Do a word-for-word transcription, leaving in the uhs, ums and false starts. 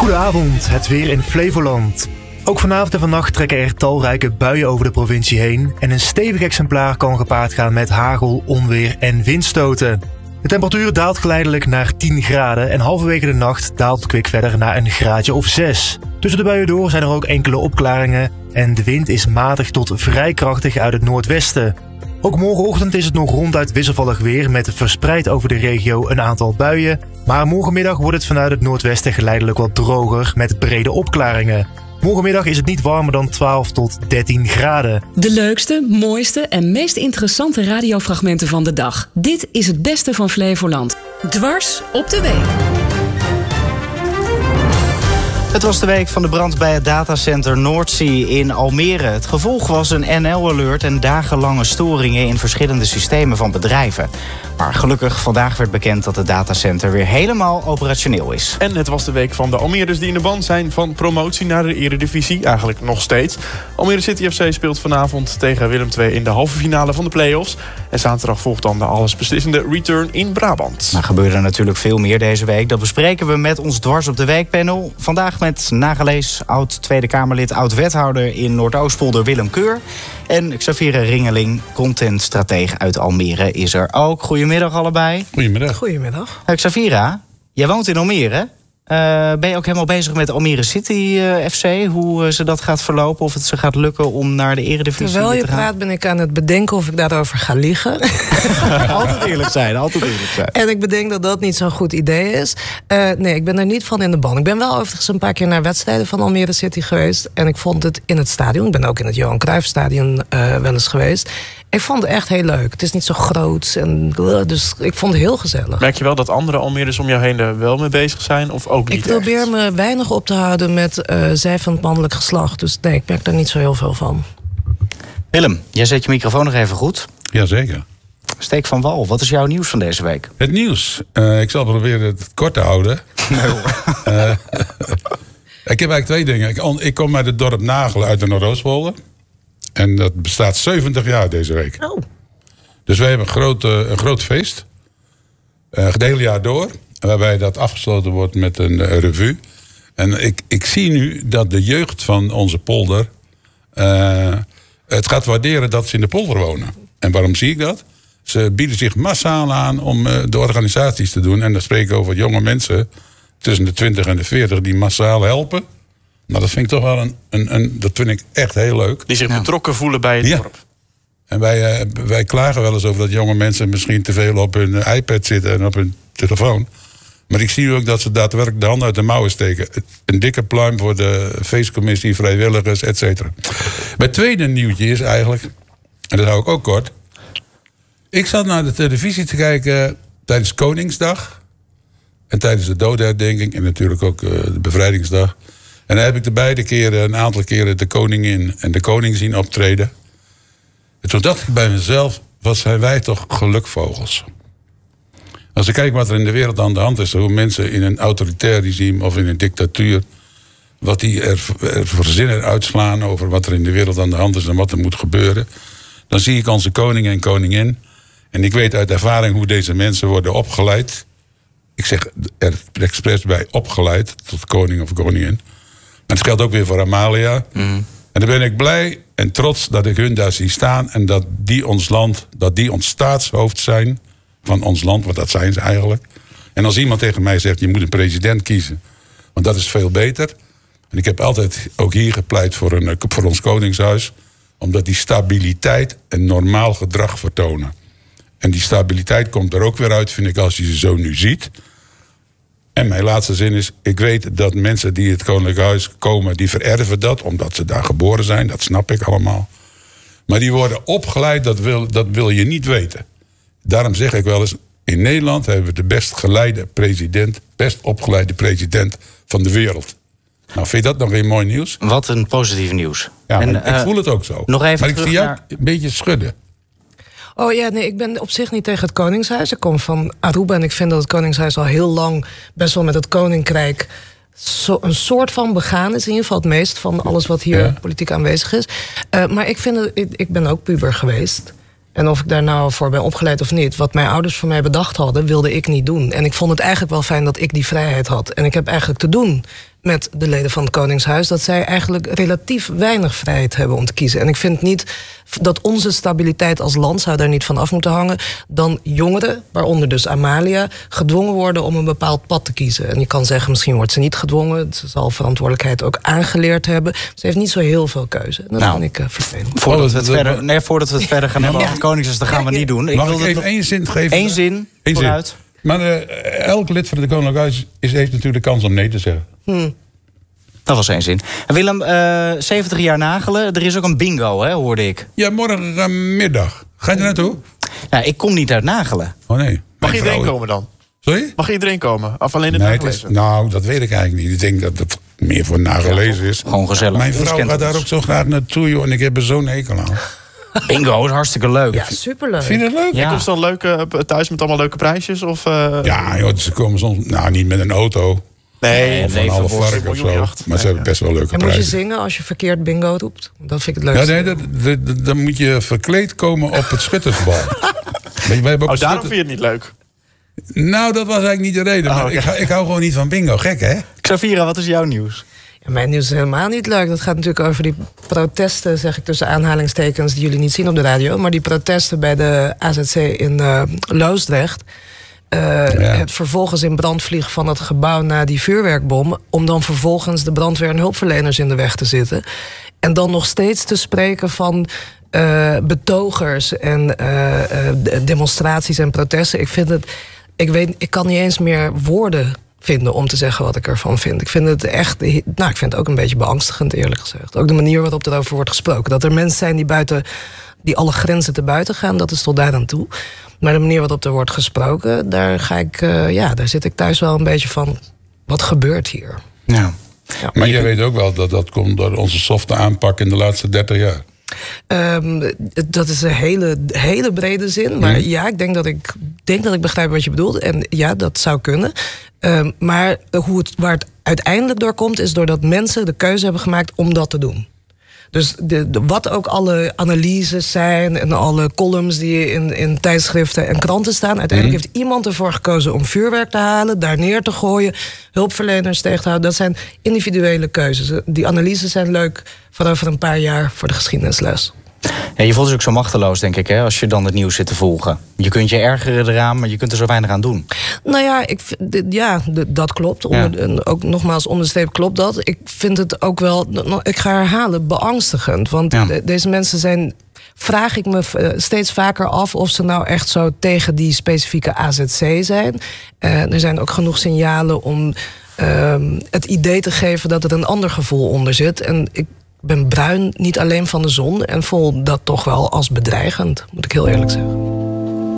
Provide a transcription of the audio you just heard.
Goedenavond, het weer in Flevoland. Ook vanavond en vannacht trekken er talrijke buien over de provincie heen en een stevig exemplaar kan gepaard gaan met hagel, onweer en windstoten. De temperatuur daalt geleidelijk naar tien graden en halverwege de nacht daalt het kwik verder naar een graadje of zes. Tussen de buien door zijn er ook enkele opklaringen en de wind is matig tot vrij krachtig uit het noordwesten. Ook morgenochtend is het nog ronduit wisselvallig weer met verspreid over de regio een aantal buien. Maar morgenmiddag wordt het vanuit het noordwesten geleidelijk wat droger met brede opklaringen. Morgenmiddag is het niet warmer dan twaalf tot dertien graden. De leukste, mooiste en meest interessante radiofragmenten van de dag. Dit is het beste van Flevoland. Dwars op de week. Het was de week van de brand bij het datacenter Noordzee in Almere. Het gevolg was een N L-alert en dagenlange storingen in verschillende systemen van bedrijven. Maar gelukkig vandaag werd bekend dat het datacenter weer helemaal operationeel is. En het was de week van de Almeerders die in de band zijn van promotie naar de Eredivisie. Eigenlijk nog steeds. Almere City F C speelt vanavond tegen Willem twee in de halve finale van de play-offs. En zaterdag volgt dan de allesbeslissende return in Brabant. Er gebeurde natuurlijk veel meer deze week. Dat bespreken we met ons Dwars op de Week panel. Vandaag met nagelees oud Tweede Kamerlid, oud-wethouder in Noordoostpolder Willem Keur. En Xaviera Ringeling, contentstratege uit Almere, is er ook. Goedemiddag allebei. Goedemiddag. Goedemiddag. Uh, Xaviera, jij woont in Almere. Uh, ben je ook helemaal bezig met Almere City uh, F C? Hoe uh, ze dat gaat verlopen? Of het ze gaat lukken om naar de Eredivisie te gaan? Terwijl je praat ben ik aan het bedenken of ik daarover ga liegen. Altijd eerlijk zijn, altijd eerlijk zijn. En ik bedenk dat dat niet zo'n goed idee is. Uh, nee, ik ben er niet van in de ban. Ik ben wel overigens een paar keer naar wedstrijden van Almere City geweest. En ik vond het in het stadion, ik ben ook in het Johan Cruijff Stadion uh, wel eens geweest. Ik vond het echt heel leuk. Het is niet zo groot. En, dus ik vond het heel gezellig. Merk je wel dat andere Almeerders om jou heen er wel mee bezig zijn? Of ook niet? Ik probeer echt? me weinig op te houden met uh, zij van het mannelijk geslacht. Dus nee, ik merk daar niet zo heel veel van. Willem, jij zet je microfoon nog even goed. Jazeker. Steek van wal, wat is jouw nieuws van deze week? Het nieuws. Uh, ik zal proberen het kort te houden. Nee hoor. uh, ik heb eigenlijk twee dingen. Ik, ik kom uit het dorp Nagelen uit de Noordoostpolder. En dat bestaat zeventig jaar deze week. Oh. Dus wij hebben een groot, uh, een groot feest. Uh, het hele jaar door. Waarbij dat afgesloten wordt met een uh, revue. En ik, ik zie nu dat de jeugd van onze polder Uh, het gaat waarderen dat ze in de polder wonen. En waarom zie ik dat? Ze bieden zich massaal aan om uh, de organisaties te doen. En dan spreek ik over jonge mensen tussen de twintig en de veertig die massaal helpen. Nou, dat vind ik toch wel een, een, een dat vind ik echt heel leuk. Die zich Ja. betrokken voelen bij het Ja. dorp. En wij, uh, wij klagen wel eens over dat jonge mensen misschien te veel op hun uh, iPad zitten en op hun telefoon. Maar ik zie ook dat ze daadwerkelijk de hand uit de mouwen steken. Een dikke pluim voor de feestcommissie, vrijwilligers, et cetera. Mijn tweede nieuwtje is eigenlijk, en dat hou ik ook kort. Ik zat naar de televisie te kijken tijdens Koningsdag. En tijdens de dodenherdenking en natuurlijk ook uh, de bevrijdingsdag. En dan heb ik de beide keren, een aantal keren, de koningin en de koning zien optreden. En toen dacht ik bij mezelf, wat zijn wij toch gelukvogels. Als ik kijk wat er in de wereld aan de hand is, hoe mensen in een autoritair regime of in een dictatuur, wat die er, er voor zinnen uitslaan over wat er in de wereld aan de hand is en wat er moet gebeuren, dan zie ik onze koning en koningin. En ik weet uit ervaring hoe deze mensen worden opgeleid. Ik zeg er expres bij opgeleid tot koning of koningin. Maar het geldt ook weer voor Amalia. Mm. En dan ben ik blij en trots dat ik hun daar zie staan en dat die ons land, dat die ons staatshoofd zijn van ons land, want dat zijn ze eigenlijk. En als iemand tegen mij zegt, je moet een president kiezen, want dat is veel beter. En ik heb altijd ook hier gepleit voor, een, voor ons koningshuis, omdat die stabiliteit en normaal gedrag vertonen. En die stabiliteit komt er ook weer uit, vind ik, als je ze zo nu ziet. En mijn laatste zin is, ik weet dat mensen die het koninklijk huis komen, die vererven dat, omdat ze daar geboren zijn, dat snap ik allemaal. Maar die worden opgeleid, dat wil, dat wil je niet weten. Daarom zeg ik wel eens, in Nederland hebben we de best geleide president, best opgeleide president van de wereld. Nou, vind je dat nog weer mooi nieuws? Wat een positief nieuws. Ja, en, ik uh, voel het ook zo. Nog even maar ik terug zie jou naar... een beetje schudden. Oh ja, nee, ik ben op zich niet tegen het Koningshuis. Ik kom van Aruba en ik vind dat het Koningshuis al heel lang best wel met het Koninkrijk zo een soort van begaan is. In ieder geval het meest van alles wat hier Ja. politiek aanwezig is. Uh, maar ik vind het, ik, ik ben ook puber geweest. En of ik daar nou voor ben opgeleid of niet, wat mijn ouders voor mij bedacht hadden, wilde ik niet doen. En ik vond het eigenlijk wel fijn dat ik die vrijheid had. En ik heb eigenlijk te doen met de leden van het Koningshuis, dat zij eigenlijk relatief weinig vrijheid hebben om te kiezen. En ik vind niet dat onze stabiliteit als land zou daar niet van af moeten hangen, dan jongeren, waaronder dus Amalia, gedwongen worden om een bepaald pad te kiezen. En je kan zeggen, misschien wordt ze niet gedwongen, ze zal verantwoordelijkheid ook aangeleerd hebben. Ze heeft niet zo heel veel keuze. En dat Nou, vind ik uh, vervelend. Voordat we het verder, nee, voordat we het verder gaan hebben over het Koningshuis, dat gaan we niet doen. Ik Mag ik wilde even nog- één zin geven? Één zin, Eén zin. vooruit. Maar uh, elk lid van het Koninklijk Huis is, heeft natuurlijk de kans om nee te zeggen. Hmm. Dat was één zin. En Willem, uh, zeventig jaar nagelen. Er is ook een bingo, hè, hoorde ik. Ja, morgenmiddag. Ga je er naartoe? Nou, ik kom niet uit nagelen. Oh nee. Mag Mijn iedereen vrouw- komen dan? Sorry? Mag iedereen komen? Of alleen het Nee, het is, nagelezen? nou, dat weet ik eigenlijk niet. Ik denk dat het meer voor nagelezen is. Gewoon gezellig. Mijn Ons vrouw kent gaat daar ons. ook zo graag naartoe, joh. En ik heb er zo'n hekel aan. Bingo is hartstikke leuk. Ja, superleuk. Vind je het leuk? Ja. Komt ze dan leuk uh, thuis met allemaal leuke prijsjes? Of, uh... Ja, joh, ze komen soms... Nou, niet met een auto. Nee, Of een nee, halve voor vark of zo. miljoenjacht. Maar ze hebben best wel leuke En moet je prijzen. zingen als je verkeerd bingo roept? Dat vind ik het Ja, leukste. nee, dat, dat- dat- dan moet je verkleed komen op het schuttersbal. Weet je, wij hebben ook Oh, een daarom schutter- vind je het niet leuk. Nou, dat was eigenlijk niet de reden. Oh, Maar oké. ik, hou- ik hou gewoon niet van bingo. Gek, hè? Xavira, wat is jouw nieuws? Ja, mijn nieuws is helemaal niet leuk. Dat gaat natuurlijk over die protesten, zeg ik tussen aanhalingstekens, die jullie niet zien op de radio. Maar die protesten bij de A Z C in uh, Loosdrecht. Uh, Het vervolgens in brand vliegen van het gebouw na die vuurwerkbom. Om dan vervolgens de brandweer en hulpverleners in de weg te zitten. En dan nog steeds te spreken van uh, betogers en uh, uh, demonstraties en protesten. Ik vind het. Ik weet, ik kan niet eens meer woorden vinden om te zeggen wat ik ervan vind. Ik vind het echt, nou, ik vind het ook een beetje beangstigend, eerlijk gezegd. Ook de manier waarop erover wordt gesproken. Dat er mensen zijn die buiten, die alle grenzen te buiten gaan, dat is tot daar aan toe. Maar de manier waarop er wordt gesproken, daar ga ik, uh, ja, daar zit ik thuis wel een beetje van. Wat gebeurt hier? Ja. Ja. Maar jij weet ook wel dat dat komt door onze softe aanpak in de laatste dertig jaar. Um, dat is een hele, hele brede zin. Maar Mm. ja, ik denk dat ik, denk dat ik begrijp wat je bedoelt. En ja, dat zou kunnen. Um, maar hoe het, waar het uiteindelijk door komt, is doordat mensen de keuze hebben gemaakt om dat te doen. Dus de, de, wat ook alle analyses zijn en alle columns die in, in tijdschriften en kranten staan. Uiteindelijk Mm. heeft iemand ervoor gekozen om vuurwerk te halen, daar neer te gooien, hulpverleners tegen te houden. Dat zijn individuele keuzes. Die analyses zijn leuk voor over een paar jaar voor de geschiedenisles. Ja, je voelt je ook zo machteloos, denk ik, hè, als je dan het nieuws zit te volgen. Je kunt je ergeren eraan, maar je kunt er zo weinig aan doen. Nou ja, ik, vind- dit- ja d- dat klopt. Onder, en ook nogmaals, onderstreept klopt dat. Ik vind het ook wel, nou, ik ga herhalen, beangstigend. Want Ja. de- deze mensen zijn, vraag ik me uh, steeds vaker af of ze nou echt zo tegen die specifieke A Z C zijn. Uh, er zijn ook genoeg signalen om uh, het idee te geven dat er een ander gevoel onder zit. En ik ben bruin, niet alleen van de zon, en voel dat toch wel als bedreigend, moet ik heel eerlijk zeggen.